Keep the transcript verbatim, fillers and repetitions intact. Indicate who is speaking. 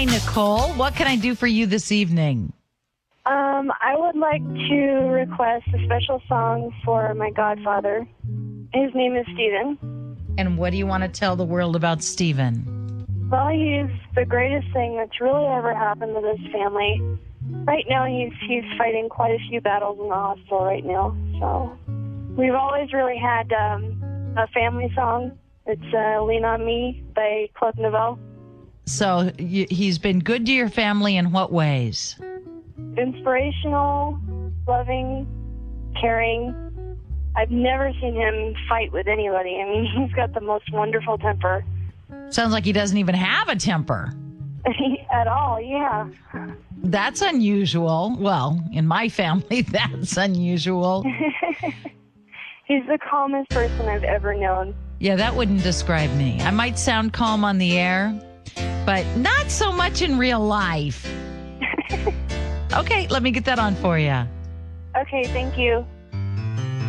Speaker 1: Hi, Nicole. What can I do for you this evening?
Speaker 2: Um, I would like to request a special song for my godfather. His name is Steven.
Speaker 1: And what do you want to tell the world about Steven?
Speaker 2: Well, he's the greatest thing that's really ever happened to this family. Right now, he's he's fighting quite a few battles in the hospital right now. So we've always really had um, a family song. It's uh, Lean on Me by Club Nouveau.
Speaker 1: So you, he's been good to your family in what ways?
Speaker 2: Inspirational, loving, caring. I've never seen him fight with anybody. I mean, he's got the most wonderful temper.
Speaker 1: Sounds like he doesn't even have a temper.
Speaker 2: At all, yeah.
Speaker 1: That's unusual. Well, in my family, that's unusual.
Speaker 2: He's the calmest person I've ever known.
Speaker 1: Yeah, that wouldn't describe me. I might sound calm on the air, but not so much in real life. Okay, let me get that on for you.
Speaker 2: Okay, thank you.